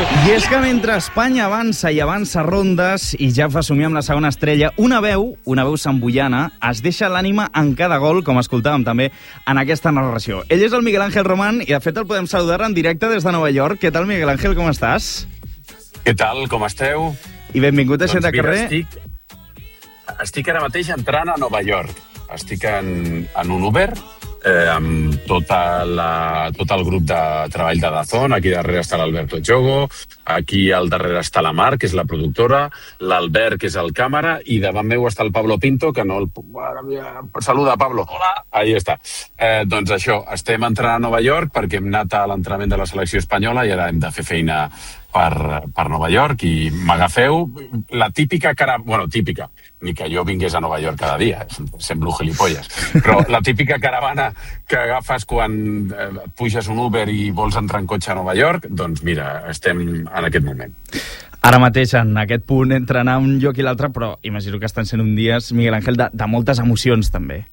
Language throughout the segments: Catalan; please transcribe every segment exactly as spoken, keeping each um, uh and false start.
I és que mentre Espanya avança i avança rondes i ja fa somiar amb la segona estrella, una veu, una veu samboiana, es deixa l'ànima en cada gol, com escoltàvem també en aquesta narració. Ell és el Miguel Ángel Román i, de fet, el podem saludar en directe des de Nova York. Què tal, Miguel Ángel, com estàs? Què tal, com esteu? I benvingut a Gent de Carrer. Estic, estic ara mateix entrant a Nova York. Estic en, en un Uber, eh, amb tota la, tot el grup de treball de Dazón. Aquí darrere està l'Alberto Echogo, aquí al darrere està la Mar, que és la productora, l'Albert, que és el càmera, i davant meu està el Pablo Pinto, que no el... Saluda, Pablo. Hola. Ahí està. Eh, doncs això, estem entrant a Nova York perquè hem anat a l'entrenament de la selecció espanyola i ara hem de fer feina per, per Nova York i m'agafeu la típica cara... Bueno, típica, ni que jo vingués a Nova York cada dia, semblo gilipolles, però la típica caravana que agafes quan eh, puges un Uber i vols entrar en cotxe a Nova York, doncs mira, estem en aquest moment. Ara mateix, en aquest punt, entre anar a un lloc i l'altre, però imagino que estan sent un dies, Miguel Ángel, de, de moltes emocions, també.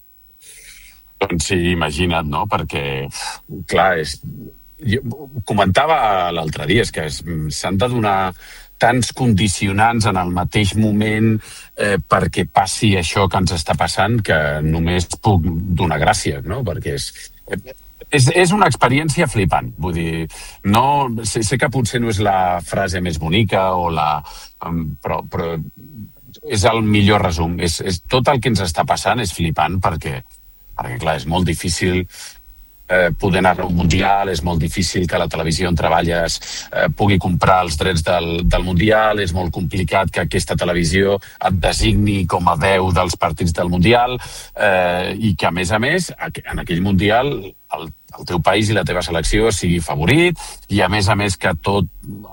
Doncs sí, imagina't, no? Perquè, clar, és... Jo comentava l'altre dia, és que s'han de donar tants condicionants en el mateix moment eh, perquè passi això que ens està passant que només puc donar gràcies, no? Perquè és, és, és una experiència flipant. Vull dir, no, sé, sé que potser no és la frase més bonica, o la, um, però, però és el millor resum. És, és, tot el que ens està passant és flipant perquè, perquè clar, és molt difícil Eh, poder anar a un Mundial, és molt difícil que la televisió on treballes eh, pugui comprar els drets del, del Mundial, és molt complicat que aquesta televisió et designi com a veu dels partits del Mundial eh, i que, a més a més, en aquell Mundial el, el teu país i la teva selecció sigui favorit i, a més a més, que tot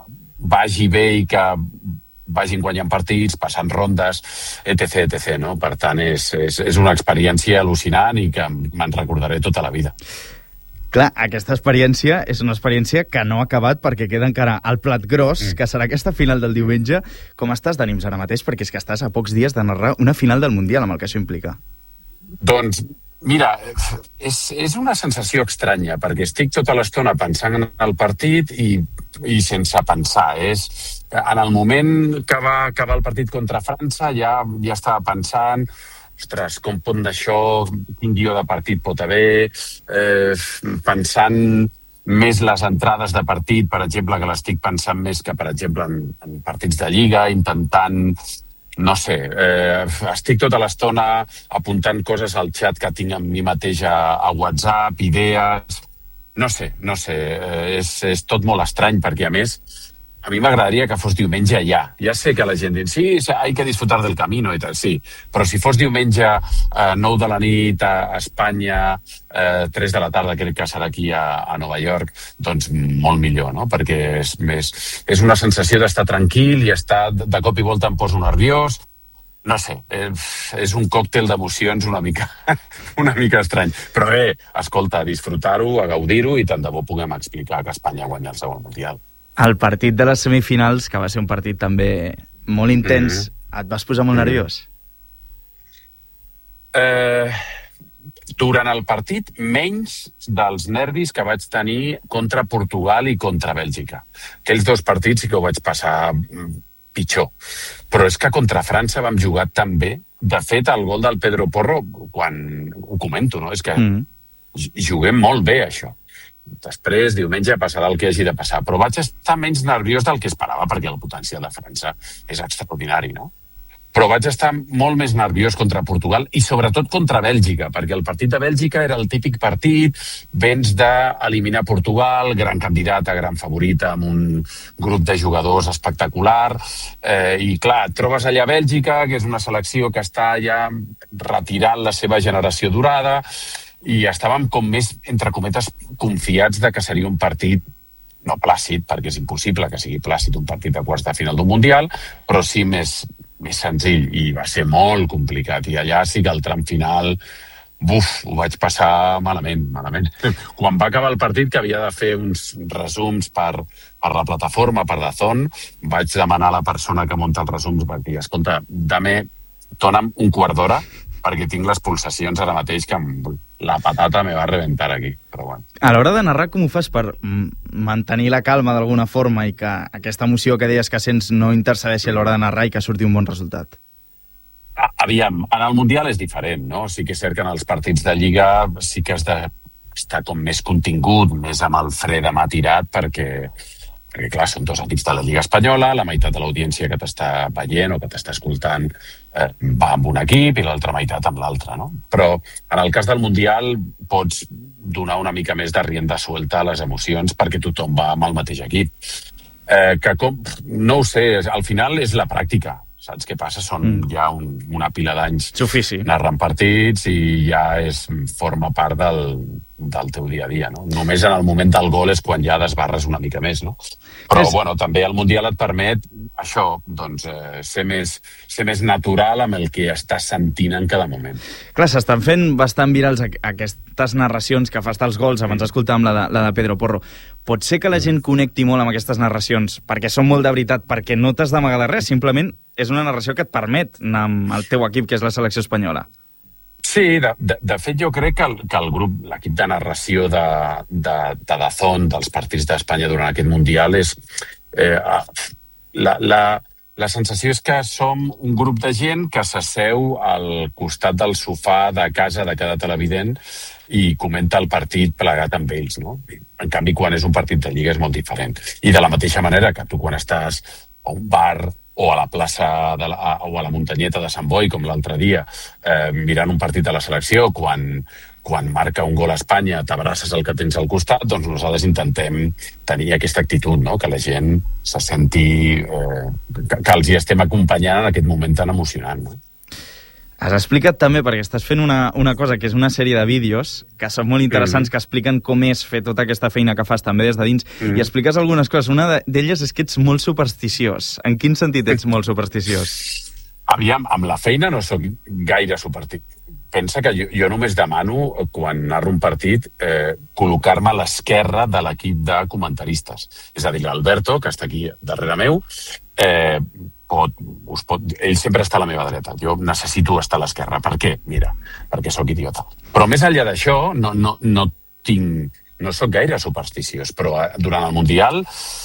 vagi bé i que vagin guanyant partits, passant rondes, etc, etcètera. No? Per tant, és, és, és una experiència al·lucinant i que me'n recordaré tota la vida. Clar, aquesta experiència és una experiència que no ha acabat perquè queda encara el plat gros, mm. que serà aquesta final del diumenge. Com estàs d'ànims ara mateix? Perquè és que estàs a pocs dies de narrar una final del Mundial, amb el que això implica. Doncs, mira, és, és una sensació estranya, perquè estic tota l'estona pensant en el partit i, i sense pensar. És, en el moment que va acabar el partit contra França ja, ja estava pensant... Ostres, com pot anar això? Quin guió de partit pot haver? Eh, pensant més les entrades de partit, per exemple, que l'estic pensant més que, per exemple, en, en partits de Lliga, intentant, no sé, eh, estic tota l'estona apuntant coses al xat que tinc amb mi mateix a, a WhatsApp, idees... No sé, no sé, eh, és, és tot molt estrany, perquè, a més, a mi m'agradaria que fos diumenge ja. Ja sé que la gent diu, sí, hay que disfrutar del camino i tal, sí. Però si fos diumenge eh, nou de la nit a Espanya, eh, tres de la tarda, crec que serà aquí a, a Nova York, doncs molt millor, no? Perquè és, més, és una sensació d'estar tranquil i estar, de cop i volta em poso nerviós. No sé, eh, és un còctel d'emocions una mica, una mica estrany. Però bé, escolta, a disfrutar-ho, a gaudir-ho i tant de bo puguem explicar que Espanya guanya el segon Mundial. El partit de les semifinals, que va ser un partit també molt intens, mm-hmm. et vas posar molt mm-hmm. nerviós? Eh, durant el partit, menys dels nervis que vaig tenir contra Portugal i contra Bèlgica. Aquells dos partits sí que ho vaig passar pitjor. Però és que contra França vam jugar tan bé. De fet, el gol del Pedro Porro, quan ho comento, no? És que mm-hmm. juguem molt bé, això. Després, diumenge, passarà el que hagi de passar. Però vaig estar menys nerviós del que esperava, perquè el potencial de França és extraordinari, no? Però vaig estar molt més nerviós contra Portugal i sobretot contra Bèlgica, perquè el partit de Bèlgica era el típic partit, vens d'eliminar Portugal, gran candidat a gran favorita, amb un grup de jugadors espectacular, eh, i clar, et trobes allà a Bèlgica, que és una selecció que està ja retirant la seva generació dorada, i estàvem com més, entre cometes, confiats de que seria un partit no plàcid, perquè és impossible que sigui plàcid un partit de quarts de final d'un Mundial, però sí més, més senzill, i va ser molt complicat. I allà sí que el tram final, buf, ho vaig passar malament, malament. Quan va acabar el partit, que havia de fer uns resums per, per la plataforma, per Dazón, vaig demanar a la persona que munta els resums, vaig dir, escolta, dame, dona'm un quart d'hora, perquè tinc les pulsacions ara mateix que la patata me va reventar aquí, però bueno. A l'hora de narrar, com ho fas per mantenir la calma d'alguna forma i que aquesta emoció que deies que sents no intercedeixi a l'hora de narrar i que surti un bon resultat? Aviam, en el Mundial és diferent, no? Sí que és cert que en els partits de Lliga sí que has d'estar com més contingut, més amb el fre de mà tirat, perquè, perquè clar, són dos equips de la Lliga Espanyola, la meitat de l'audiència que t'està veient o que t'està escoltant eh, va amb un equip i l'altra meitat amb l'altre, no? Però en el cas del Mundial pots donar una mica més de rienda suelta a les emocions perquè tothom va amb el mateix equip. Eh, que com, no ho sé, al final és la pràctica. Saps què passa? Són mm. ja un, una pila d'anys narrant partits i ja és, forma part del, del teu dia a dia, no? Només en el moment del gol és quan ja desbarres una mica més, no? Però, és... bueno, també el Mundial et permet això, doncs, eh, ser, més, ser més natural amb el que estàs sentint en cada moment. Clar, s'estan fent bastant virals aquestes narracions que fas dels gols, abans escoltàvem la de, la de Pedro Porro. Pot ser que la gent connecti molt amb aquestes narracions perquè són molt de veritat, perquè no t'has d'amagar de res, simplement és una narració que et permet anar amb el teu equip, que és la selecció espanyola. Sí, de, de, de fet jo crec que el, que el grup, l'equip de narració de, de, de Dazón, dels partits d'Espanya durant aquest Mundial, és... Eh, la, la, la sensació és que som un grup de gent que s'asseu al costat del sofà de casa de cada televident i comenta el partit plegat amb ells, no? En canvi, quan és un partit de Lliga és molt diferent. I de la mateixa manera que tu quan estàs a un bar o a la plaça de la, o a la muntanyeta de Sant Boi, com l'altre dia, eh, mirant un partit de la selecció, quan, quan marca un gol a Espanya, t'abraces el que tens al costat, doncs nosaltres intentem tenir aquesta actitud, no? Que la gent se senti... Eh, que, que els hi estem acompanyant en aquest moment tan emocionant, no? Has explicat també, perquè estàs fent una, una cosa que és una sèrie de vídeos que són molt interessants, mm. que expliquen com és fer tota aquesta feina que fas també des de dins, mm. i expliques algunes coses. Una d'elles és que ets molt supersticiós. En quin sentit ets molt supersticiós? Aviam, amb la feina no sóc gaire supersticiós. Pensa que jo, jo només demano, quan narro un partit, eh, col·locar-me a l'esquerra de l'equip de comentaristes. És a dir, l'Alberto, que està aquí darrere meu, eh, pot, us pot, ell sempre està a la meva dreta. Jo necessito estar a l'esquerra. Per què? Mira, perquè sóc idiota. Però més enllà d'això, no, no, no tinc... No sóc gaire supersticiós, però durant el Mundial,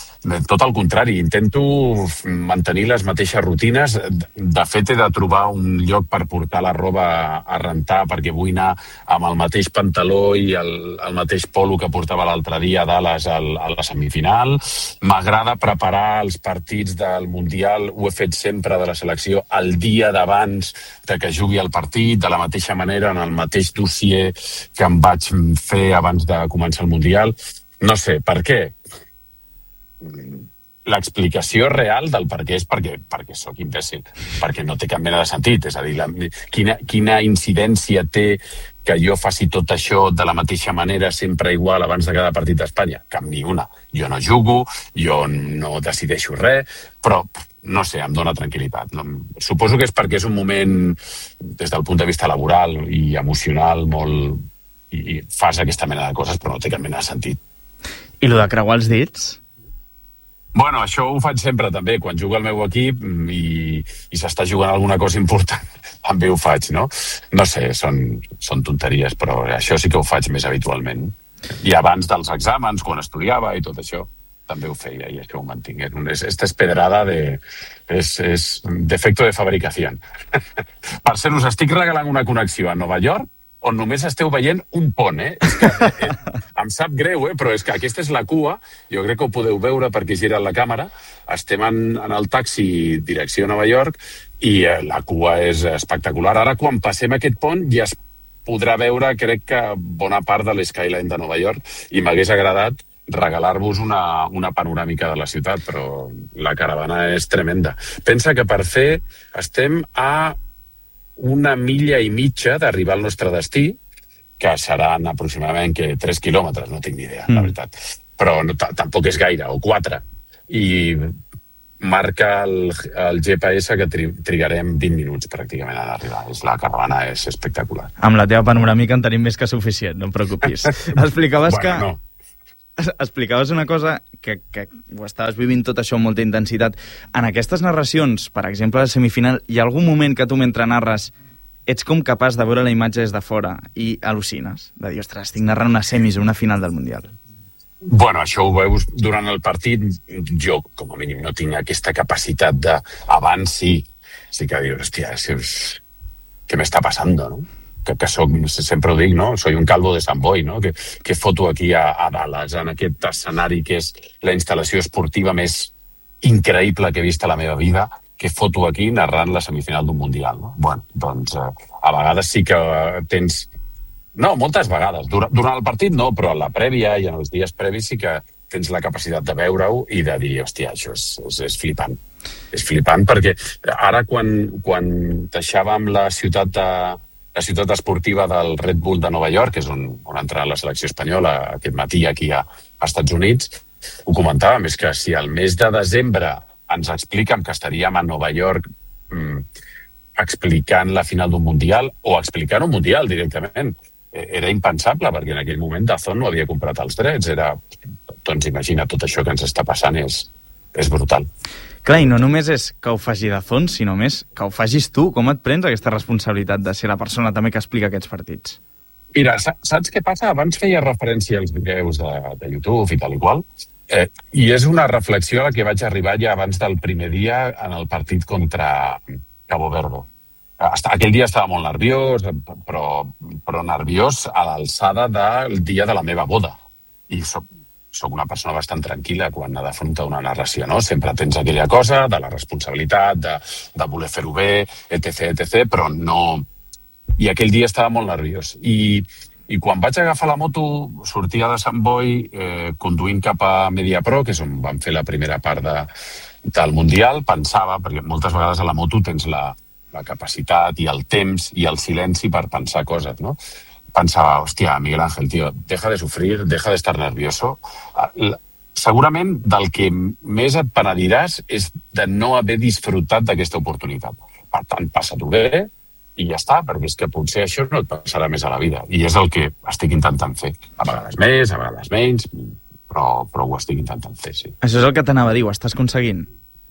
tot el contrari, intento mantenir les mateixes rutines. De fet, he de trobar un lloc per portar la roba a rentar, perquè vull anar amb el mateix pantaló i el, el mateix polo que portava l'altre dia a Dallas al, a la semifinal. M'agrada preparar els partits del Mundial, ho he fet sempre de la selecció, el dia d'abans de que jugui el partit, de la mateixa manera, en el mateix dossier que em vaig fer abans de començar el Mundial. No sé, per què? L'explicació real del per què és perquè, perquè sóc imbècil, perquè no té cap mena de sentit. És a dir, la, quina, quina incidència té que jo faci tot això de la mateixa manera, sempre igual, abans de cada partit d'Espanya? Cap ni una. Jo no jugo, jo no decideixo res, però no sé, em dóna tranquil·litat. Suposo que és perquè és un moment, des del punt de vista laboral i emocional, molt... i fas aquesta mena de coses, però no té cap mena de sentit. I lo de creuar els dits? Bueno, això ho faig sempre també, quan jugo al meu equip i, i s'està jugant alguna cosa important, també ho faig, no? No sé, són, són tonteries, però això sí que ho faig més habitualment. I abans dels exàmens, quan estudiava i tot això, també ho feia i això ho mantinc. És, esta és pedrada de... És, és defecto de fabricació. Per cert, us estic regalant una connexió a Nova York on només esteu veient un pont, eh? És que, eh, em sap greu, eh? Però és que aquesta és la cua, jo crec que ho podeu veure perquè gira la càmera, estem en, en el taxi direcció a Nova York i eh, la cua és espectacular. Ara, quan passem aquest pont, ja es podrà veure, crec que bona part de l'Skyline de Nova York, i m'hagués agradat regalar-vos una, una panoràmica de la ciutat, però la caravana és tremenda. Pensa que per fer estem a una milla i mitja d'arribar al nostre destí, que seran aproximadament que tres quilòmetres, no tinc ni idea, mm. la veritat. Però no, tampoc és gaire, o quatre. I marca el, el G P S que tri, trigarem vint minuts pràcticament a arribar. És, la caravana és espectacular. Amb la teva panoràmica en tenim més que suficient, no em preocupis. Explicaves bueno, que... No. Explicaves una cosa que, que ho estaves vivint tot això amb molta intensitat. En aquestes narracions, per exemple, a la semifinal, hi ha algun moment que tu mentre narres ets com capaç de veure la imatge des de fora i al·lucines, de dir, ostres, estic narrant una semis o una final del Mundial. Bueno, això ho veus durant el partit. Jo, com a mínim, no tinc aquesta capacitat de... Abans sí, sí que dius, hòstia, si és... què m'està passant, no? Que, que soc, sempre ho dic, no? Soy un calvo de Sant Boi, no? Que, que foto aquí a, a Dallas, en aquest escenari que és la instal·lació esportiva més increïble que he vist a la meva vida, que foto aquí narrant la semifinal d'un Mundial, no? Bueno, doncs, eh, a vegades sí que tens... No, moltes vegades. Durant, durant el partit no, però a la prèvia i en els dies previs sí que tens la capacitat de veure-ho i de dir, hòstia, això és, és, és flipant. És flipant perquè ara quan, quan deixàvem la ciutat de, la ciutat esportiva del Red Bull de Nova York, que és on, on ha entrat la selecció espanyola aquest matí aquí a, a Estats Units, ho comentàvem, és que si al mes de desembre ens expliquen que estaríem a Nova York mmm, explicant la final d'un Mundial o explicant un Mundial directament, era impensable, perquè en aquell moment Dazón no havia comprat els drets. Era, doncs imagina, tot això que ens està passant és, és brutal. Clar, i no només és que ho faci Dazón, sinó més que ho facis tu. Com et prens aquesta responsabilitat de ser la persona també que explica aquests partits? Mira, saps què passa? Abans feia referència als vídeos de, de YouTube i tal i qual, eh, i és una reflexió a la que vaig arribar ja abans del primer dia en el partit contra Cabo Verde. Aquell dia estava molt nerviós, però, però nerviós a l'alçada del dia de la meva boda. I soc, soc una persona bastant tranquil·la quan ha d'afrontar una narració, no? Sempre tens aquella cosa de la responsabilitat, de, de voler fer-ho bé, etc, etc, però no... I aquell dia estava molt nerviós. I, i quan vaig agafar la moto, sortia de Sant Boi, eh, conduint cap a Mediapro, que és on vam fer la primera part de, del Mundial, pensava, perquè moltes vegades a la moto tens la... la capacitat i el temps i el silenci per pensar coses, no? Pensava, hòstia, Miguel Ángel, tío, deja de sufrir, deja de estar nervioso. Segurament del que més et penediràs és de no haver disfrutat d'aquesta oportunitat. Per tant, passa-t'ho bé i ja està, perquè és que potser això no et passarà més a la vida. I és el que estic intentant fer. A vegades més, a vegades menys, però, però ho estic intentant fer, sí. Això és el que t'anava a dir, ho estàs aconseguint?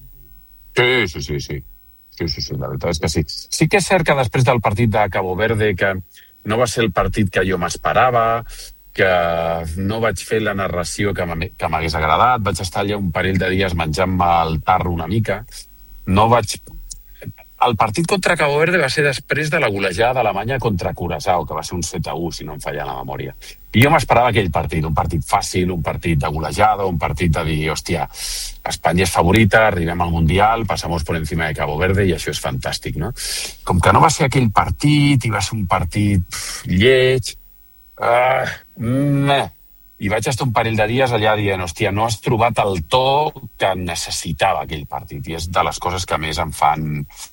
Sí, sí, sí, sí. Sí, sí, sí, la veritat és que sí. Sí que és cert que després del partit de Cabo Verde, que no va ser el partit que jo m'esperava, que no vaig fer la narració que m'hagués agradat, vaig estar allà un parell de dies menjant-me el tarro una mica, no vaig... El partit contra Cabo Verde va ser després de la golejada d'Alemanya contra Curaçao, que va ser un set a u, si no em falla la memòria. I jo m'esperava aquell partit, un partit fàcil, un partit de golejada, un partit de dir, hòstia, Espanya és favorita, arribem al Mundial, passamos por encima de Cabo Verde i això és fantàstic, no? Com que no va ser aquell partit, i va ser un partit pff, lleig, uh, meh, i vaig estar un parell de dies allà dient, hòstia, no has trobat el to que necessitava aquell partit, i és de les coses que més em fan...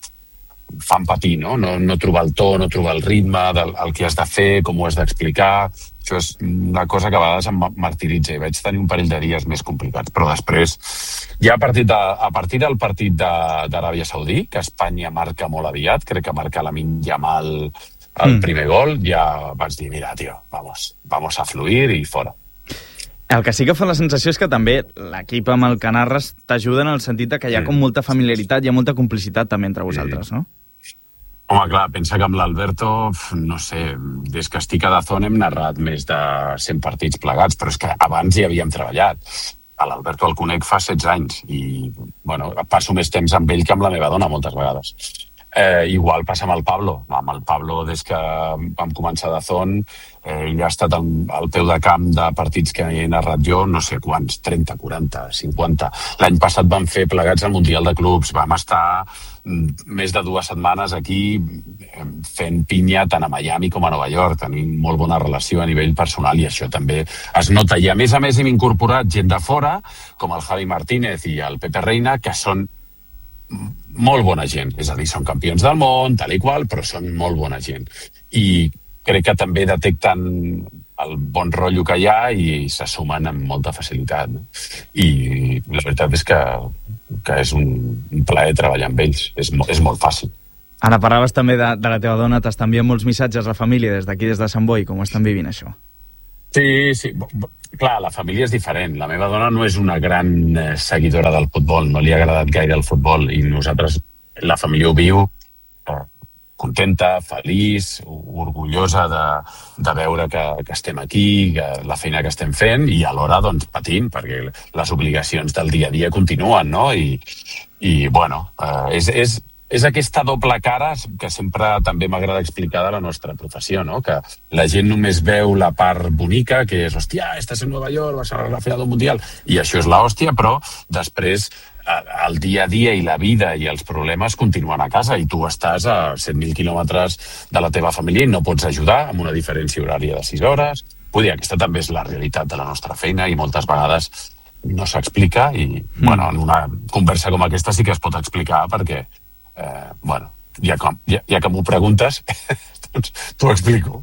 fan patir, no? No, no trobar el to, no trobar el ritme del el que has de fer, com ho has d'explicar. Això és una cosa que a vegades em martiritza i vaig tenir un parell de dies més complicats, però després ja a partir, de, a partir del partit d'Aràbia Saudí, que Espanya marca molt aviat, crec que marca Lamine Yamal el mm. primer gol, ja vaig dir, mira, tio, vamos, vamos a fluir i fora. El que sí que fa la sensació és que també l'equip amb el que narres t'ajuda en el sentit que hi ha com molta familiaritat, hi ha molta complicitat també entre vosaltres, no? Home, clar, pensa que amb l'Alberto, no sé, des que estic a Dazón hem narrat més de cent partits plegats, però és que abans hi havíem treballat. A l'Alberto el conec fa setze anys i, bueno, passo més temps amb ell que amb la meva dona moltes vegades. Eh, igual passa amb el Pablo. Amb el Pablo, des que vam començar a Dazón, eh, ell ha estat al, al peu de camp de partits que he narrat jo, no sé quants, trenta, quaranta, cinquanta. L'any passat vam fer plegats al Mundial de Clubs, vam estar més de dues setmanes aquí fent pinya tant a Miami com a Nova York, tenim molt bona relació a nivell personal i això també es nota. I a més a més hem incorporat gent de fora, com el Javi Martínez i el Pepe Reina, que són molt bona gent, és a dir, són campions del món, tal i qual, però són molt bona gent. I crec que també detecten el bon rotllo que hi ha i se sumen amb molta facilitat. No? I la veritat és que, que és un, un plaer treballar amb ells, és, és molt fàcil. Ara parlaves també de, de la teva dona, t'estan enviant molts missatges a la família des d'aquí, des de Sant Boi, com estan vivint això? Sí, sí. Clar, la família és diferent. La meva dona no és una gran eh, seguidora del futbol, no li ha agradat gaire el futbol i nosaltres, la família ho viu, eh, contenta, feliç, orgullosa de, de veure que, que estem aquí, que la feina que estem fent, i alhora doncs, patint, perquè les obligacions del dia a dia continuen, no? I, i bueno, eh, és, és, és aquesta doble cara que sempre també m'agrada explicar de la nostra professió, no? Que la gent només veu la part bonica, que és, hòstia, estàs en Nova York, vas a la final del Mundial, i això és l'hòstia, però després el dia a dia i la vida i els problemes continuen a casa, i tu estàs a set mil quilòmetres de la teva família i no pots ajudar, amb una diferència horària de sis hores. Vull dir, aquesta també és la realitat de la nostra feina i moltes vegades no s'explica, i mm. bueno, en una conversa com aquesta sí que es pot explicar, perquè Eh, bueno, ja, com, ja, ja que m'ho preguntes, doncs t'ho explico.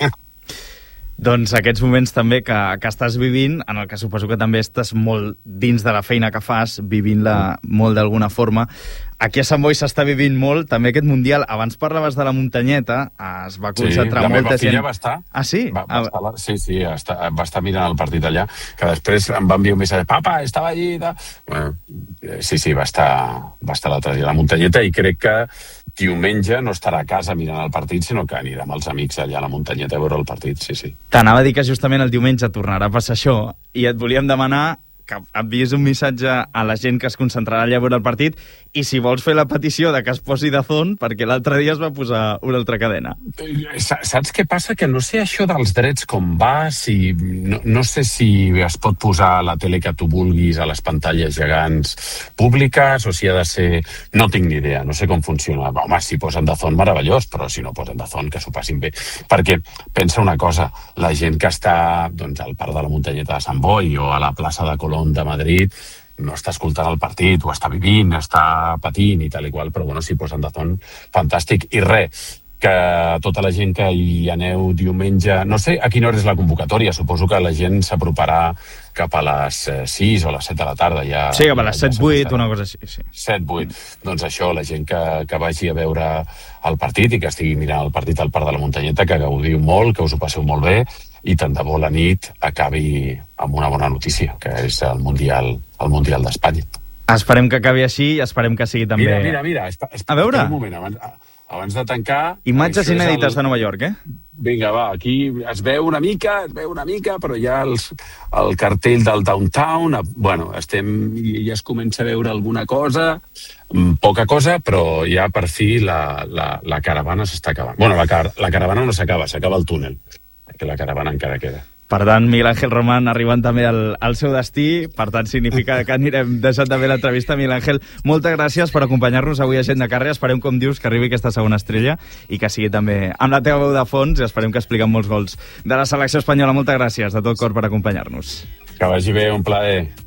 Doncs aquests moments també que, que estàs vivint, en el que suposo que també estàs molt dins de la feina que fas, vivint-la molt d'alguna forma. Aquí a Sant Boi s'està vivint molt, també aquest Mundial. Abans parlaves de la muntanyeta, es va concentrar sí, molta gent... Sí, la meva filla va estar... Ah, sí? Va, va estar, sí, sí, està, va estar mirant el partit allà, que després em va enviar un missatge, papa, estava allí... Bueno, sí, sí, va estar, va estar l'altre dia a la muntanyeta, i crec que diumenge no estarà a casa mirant el partit, sinó que anirà amb els amics allà a la muntanyeta a veure el partit, sí, sí. T'anava a dir que justament el diumenge tornarà a passar això, i et volíem demanar que envies un missatge a la gent que es concentrarà allà a veure el partit, i si vols fer la petició de que es posi D A Z N, perquè l'altre dia es va posar una altra cadena. Saps què passa? Que no sé això dels drets com va, si, no, no sé si es pot posar la tele que tu vulguis a les pantalles gegants públiques, o si ha de ser... No tinc ni idea, no sé com funciona. Home, si posen D A Z N, meravellós, però si no posen D A Z N, que s'ho passin bé. Perquè pensa una cosa, la gent que està doncs, al Parc de la Muntanyeta de Sant Boi o a la plaça de Colón de Madrid no està escoltant el partit, o està vivint, està patint i tal i qual, però bueno, si posen D A Z N, fantàstic. I res, que tota la gent que hi aneu diumenge... No sé a quina hora és la convocatòria, suposo que la gent s'aproparà cap a les sis o a les set de la tarda. Ja, sí, cap a les ja, set vuit, una cosa així. Sí. set vuit. Doncs això, la gent que, que vagi a veure el partit i que estigui mirant el partit al Parc de la Muntanyeta, que gaudiu molt, que us ho passeu molt bé, i tant de bo la nit acabi amb una bona notícia, que és el Mundial, el Mundial d'Espanya. Esperem que acabi així i esperem que sigui també... Mira, mira, mira. Espa, espa, a veure. Un moment, abans, abans de tancar... Imatges inèdites el... de Nova York, eh? Vinga, va, aquí es veu una mica, es veu una mica, però ja els, el cartell del downtown, bueno, estem, ja es comença a veure alguna cosa, poca cosa, però ja per fi la, la, la caravana s'està acabant. Bueno, la, car la caravana no s'acaba, s'acaba el túnel, perquè la caravana encara queda. Per tant, Miguel Ángel Román arribant també al, al seu destí, per tant significa que anirem deixant també l'entrevista. Miguel Ángel, moltes gràcies per acompanyar-nos avui a Gent de Carrer. Esperem, com dius, que arribi aquesta segona estrella i que sigui també amb la teva veu de fons, i esperem que expliquen molts gols de la selecció espanyola. Moltes gràcies de tot cor per acompanyar-nos. Que vagi bé, un plaer.